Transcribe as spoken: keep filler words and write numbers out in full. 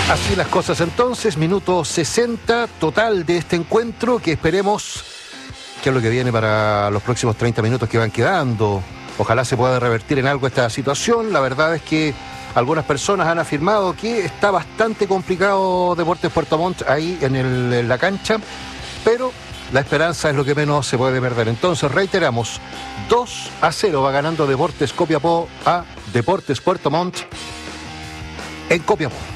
Así las cosas entonces, minuto sesenta total de este encuentro, que esperemos que es lo que viene para los próximos treinta minutos que van quedando. Ojalá se pueda revertir en algo esta situación. La verdad es que algunas personas han afirmado que está bastante complicado Deportes Puerto Montt ahí en, el, en la cancha, pero la esperanza es lo que menos se puede perder. Entonces reiteramos, dos a cero va ganando Deportes Copiapó a Deportes Puerto Montt en Copiapó.